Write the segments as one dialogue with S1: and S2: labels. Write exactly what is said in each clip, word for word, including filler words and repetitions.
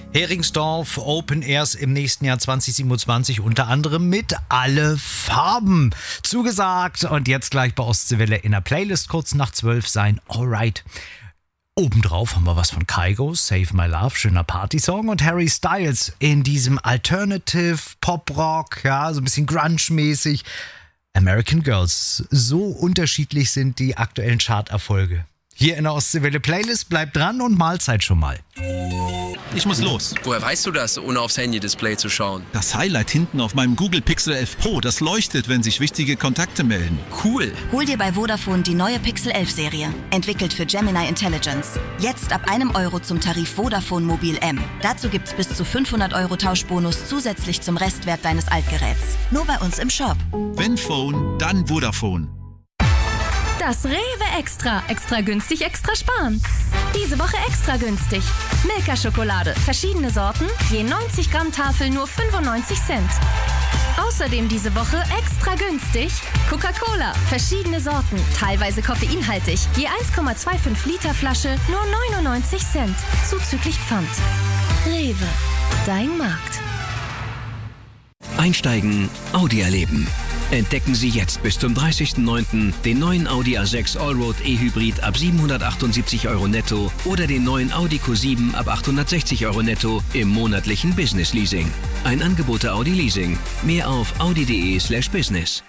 S1: Heringsdorf Open Airs im nächsten Jahr zwanzig siebenundzwanzig, unter anderem mit Alle Farben. Zugesagt und jetzt gleich bei Ostseewelle in der Playlist kurz nach zwölf sein Alright. Obendrauf haben wir was von Kygo, Save My Love, schöner Partysong, und Harry Styles in diesem Alternative Pop-Rock, ja, so ein bisschen Grunge-mäßig. American Girls. So unterschiedlich sind die aktuellen Charterfolge. Hier in der Ostseewelle Playlist, bleibt dran und Mahlzeit schon mal.
S2: Ich muss los.
S3: Woher weißt du das, ohne aufs Handy-Display zu schauen?
S2: Das Highlight hinten auf meinem Google Pixel elf Pro, das leuchtet, wenn sich wichtige Kontakte melden.
S3: Cool.
S4: Hol dir bei Vodafone die neue Pixel elf Serie. Entwickelt für Gemini Intelligence. Jetzt ab einem Euro zum Tarif Vodafone Mobil M. Dazu gibt's bis zu fünfhundert Euro Tauschbonus zusätzlich zum Restwert deines Altgeräts. Nur bei uns im Shop.
S2: Wenn Phone, dann Vodafone.
S5: Das Rewe Extra. Extra günstig, extra sparen. Diese Woche extra günstig. Milka-Schokolade. Verschiedene Sorten. Je neunzig Gramm Tafel nur fünfundneunzig Cent. Außerdem diese Woche extra günstig. Coca-Cola. Verschiedene Sorten. Teilweise koffeinhaltig. Je eins Komma fünfundzwanzig Liter Flasche nur neunundneunzig Cent. Zuzüglich Pfand. Rewe. Dein Markt.
S6: Einsteigen, Audi erleben. Entdecken Sie jetzt bis zum dreißigsten neunten den neuen Audi A sechs Allroad E-Hybrid ab siebenhundertachtundsiebzig Euro netto oder den neuen Audi Q sieben ab achthundertsechzig Euro netto im monatlichen Business Leasing. Ein Angebot der Audi Leasing. Mehr auf audi.de slash business.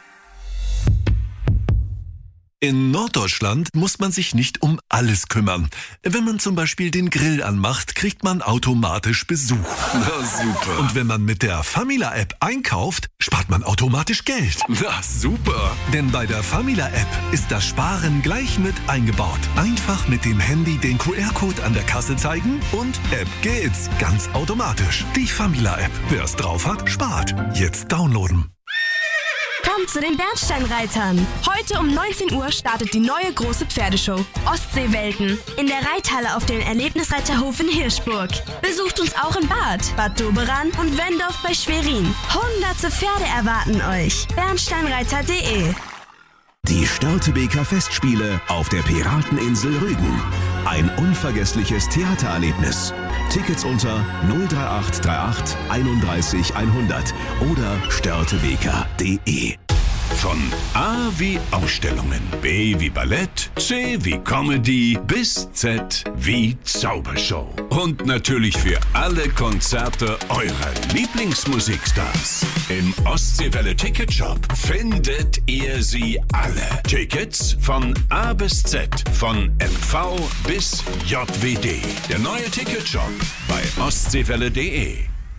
S7: In Norddeutschland muss man sich nicht um alles kümmern. Wenn man zum Beispiel den Grill anmacht, kriegt man automatisch Besuch. Na super. Und wenn man mit der Famila-App einkauft, spart man automatisch Geld. Na super. Denn bei der Famila-App ist das Sparen gleich mit eingebaut. Einfach mit dem Handy den Q R-Code an der Kasse zeigen und App geht's. Ganz automatisch. Die Famila-App. Wer es drauf hat, spart. Jetzt downloaden.
S8: Kommt zu den Bernsteinreitern. Heute um neunzehn Uhr startet die neue große Pferdeshow Ostseewelten in der Reithalle auf dem Erlebnisreiterhof in Hirschburg. Besucht uns auch in Bad, Bad Doberan und Wendorf bei Schwerin. Hunderte Pferde erwarten euch. bernsteinreiter punkt de.
S9: Die Störtebeker Festspiele auf der Pirateninsel Rügen. Ein unvergessliches Theatererlebnis. Tickets unter null drei acht drei acht einunddreißig hundert oder störtebeker punkt de.
S10: Von A wie Ausstellungen, B wie Ballett, C wie Comedy bis Z wie Zaubershow. Und natürlich für alle Konzerte eurer Lieblingsmusikstars. Im Ostseewelle Ticketshop findet ihr sie alle. Tickets von A bis Z, von M V bis J W D. Der neue Ticketshop bei ostseewelle punkt de.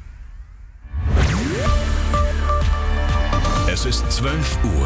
S10: Es ist zwölf Uhr.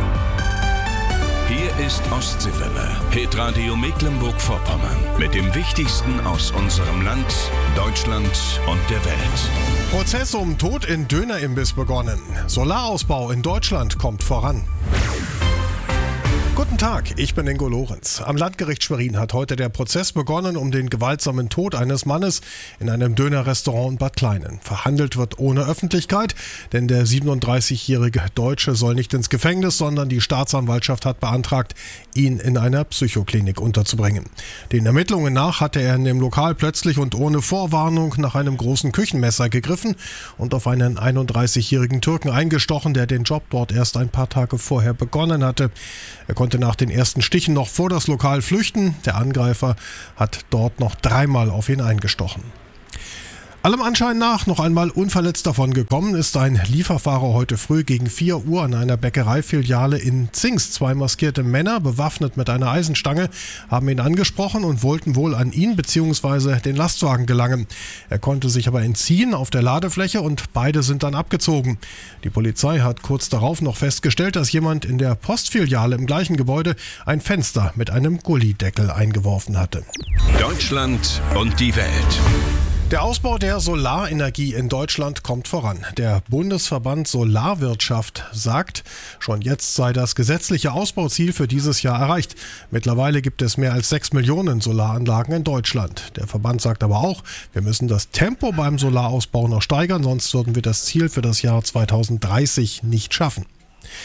S10: Hier ist Ostseewelle, Hitradio Mecklenburg-Vorpommern. Mit dem Wichtigsten aus unserem Land, Deutschland und der Welt.
S11: Prozess um Tod in Dönerimbiss begonnen. Solarausbau in Deutschland kommt voran. Guten Tag, ich bin Ingo Lorenz. Am Landgericht Schwerin hat heute der Prozess begonnen um den gewaltsamen Tod eines Mannes in einem Dönerrestaurant in Bad Kleinen. Verhandelt wird ohne Öffentlichkeit, denn der siebenunddreißigjährige Deutsche soll nicht ins Gefängnis, sondern die Staatsanwaltschaft hat beantragt, ihn in einer Psychoklinik unterzubringen. Den Ermittlungen nach hatte er in dem Lokal plötzlich und ohne Vorwarnung nach einem großen Küchenmesser gegriffen und auf einen einunddreißigjährigen Türken eingestochen, der den Job dort erst ein paar Tage vorher begonnen hatte. Er konnte nach den ersten Stichen noch vor das Lokal flüchten. Der Angreifer hat dort noch dreimal auf ihn eingestochen. Allem Anschein nach noch einmal unverletzt davon gekommen ist ein Lieferfahrer heute früh gegen vier Uhr an einer Bäckereifiliale in Zingst. Zwei maskierte Männer, bewaffnet mit einer Eisenstange, haben ihn angesprochen und wollten wohl an ihn bzw. den Lastwagen gelangen. Er konnte sich aber entziehen auf der Ladefläche und beide sind dann abgezogen. Die Polizei hat kurz darauf noch festgestellt, dass jemand in der Postfiliale im gleichen Gebäude ein Fenster mit einem Gullideckel eingeworfen hatte.
S10: Deutschland und die Welt.
S11: Der Ausbau der Solarenergie in Deutschland kommt voran. Der Bundesverband Solarwirtschaft sagt, schon jetzt sei das gesetzliche Ausbauziel für dieses Jahr erreicht. Mittlerweile gibt es mehr als sechs Millionen Solaranlagen in Deutschland. Der Verband sagt aber auch, wir müssen das Tempo beim Solarausbau noch steigern, sonst würden wir das Ziel für das Jahr zweitausenddreißig nicht schaffen.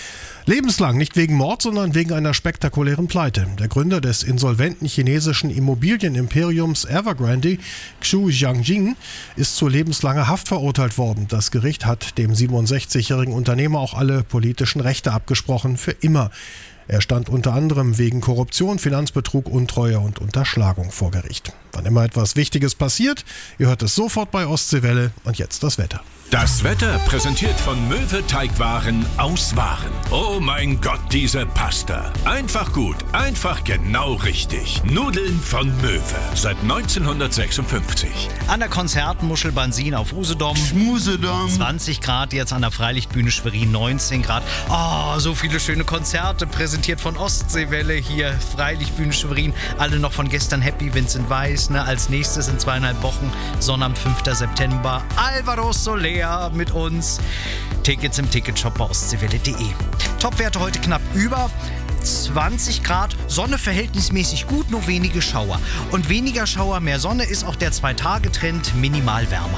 S11: Lebenslang, nicht wegen Mord, sondern wegen einer spektakulären Pleite. Der Gründer des insolventen chinesischen Immobilienimperiums Evergrande, Xu Jianjing, ist zu lebenslanger Haft verurteilt worden. Das Gericht hat dem siebenundsechzigjährigen Unternehmer auch alle politischen Rechte abgesprochen, für immer. Er stand unter anderem wegen Korruption, Finanzbetrug, Untreue und Unterschlagung vor Gericht. Wann immer etwas Wichtiges passiert, ihr hört es sofort bei Ostseewelle. Und jetzt das Wetter.
S10: Das Wetter präsentiert von Möwe Teigwaren aus Waren. Oh mein Gott, diese Pasta. Einfach gut, einfach genau richtig. Nudeln von Möwe. Seit neunzehnhundertsechsundfünfzig.
S1: An der Konzertmuschel Bansin auf Usedom.
S12: Schmusedom.
S1: zwanzig Grad jetzt an der Freilichtbühne Schwerin, neunzehn Grad. Oh, so viele schöne Konzerte, präsentiert von Ostseewelle hier. Freilichtbühne Schwerin. Alle noch von gestern happy, Vincent Weiss. Ne? Als nächstes in zweieinhalb Wochen, Sonnabend, fünfter September. Alvaro Soler mit uns. Tickets im Ticketshop bei ostseewelle punkt de. Topwerte heute knapp über zwanzig Grad, Sonne verhältnismäßig gut, nur wenige Schauer. Und weniger Schauer, mehr Sonne ist auch der Zwei-Tage-Trend, minimal wärmer.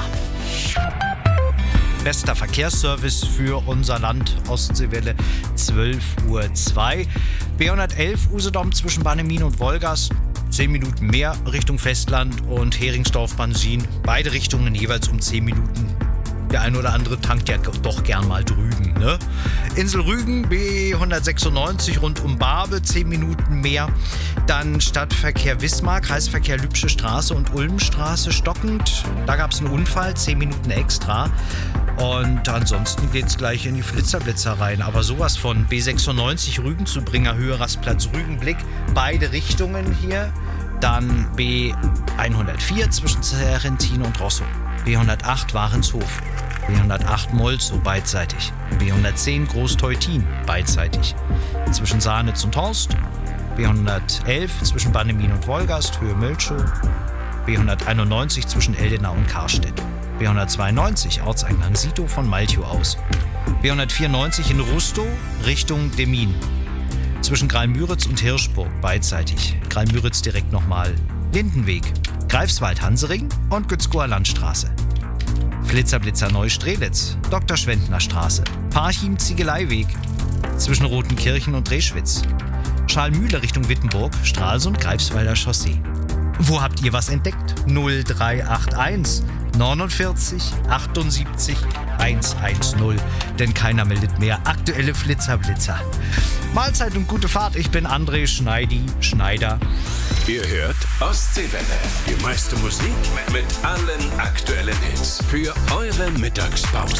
S1: Bester Verkehrsservice für unser Land, Ostseewelle, zwölf Uhr zwei. B hundertelf Usedom zwischen Bannemin und Wolgast. zehn Minuten mehr Richtung Festland und Heringsdorf-Bansin. Beide Richtungen jeweils um zehn Minuten. Der eine oder andere tankt ja doch gern mal drüben, ne? Insel Rügen, B hundertsechsundneunzig rund um Barbe, zehn Minuten mehr. Dann Stadtverkehr Wismar, Kreisverkehr Lübsche Straße und Ulmstraße stockend. Da gab es einen Unfall, zehn Minuten extra. Und ansonsten geht es gleich in die Flitzerblitzer rein. Aber sowas von B sechsundneunzig Rügen zu Bringerhöhe, Rastplatz Rügenblick. Beide Richtungen hier. Dann B hundertvier zwischen Serrentin und Rosso. B hundertacht Warenshof. B hundertacht Molzow beidseitig. B hundertzehn Großteutin beidseitig. Zwischen Sahnitz und Horst. B hundertelf zwischen Bannemin und Wolgast, Höhe Mölchow. B hunderteinundneunzig zwischen Eldena und Karstedt. B hundertzweiundneunzig Ortseingang Sito von Malchow aus. B hundertvierundneunzig in Rustow Richtung Demmin. Zwischen Grailmüritz und Hirschburg beidseitig. Grailmüritz direkt nochmal Lindenweg. Greifswald Hansering und Gützkower Landstraße. Flitzerblitzer Neustrelitz, Doktor Schwendner Straße. Parchim Ziegeleiweg zwischen Rotenkirchen und Dreschwitz. Schalmühle Richtung Wittenburg, Stralsund Greifswalder Chaussee. Wo habt ihr was entdeckt? null drei acht eins neunundvierzig achtundsiebzig hundertzehn. Denn keiner meldet mehr. Aktuelle Flitzerblitzer. Mahlzeit und gute Fahrt. Ich bin André Schneidi Schneider.
S10: Ihr hört Ostseewelle. Die meiste Musik mit allen aktuellen Hits. Für eure Mittagspause.